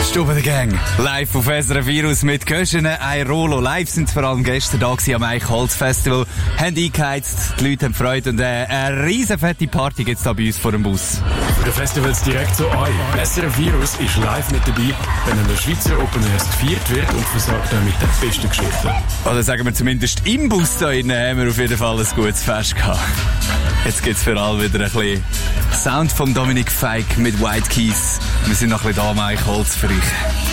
Stube der Gang. Live auf SRF Virus mit Göschene, Airolo. Live sind vor allem gestern da am Eichholz Festival. Haben eingeheizt, die Leute haben Freude und eine riesen fette Party gibt's da bei uns vor dem Bus. Von den Festivals direkt zu euch. SRF Virus ist live mit dabei, wenn an der Schweizer Open Air gefeiert wird und versorgt euch mit den besten Geschichten. Oder sagen wir zumindest im Bus da innen haben wir auf jeden Fall ein gutes Fest gehabt. Jetzt gibt's für alle wieder ein bisschen Sound von Dominik Feig mit White Keys. Wir sind noch ein bisschen da am Eichholz für euch.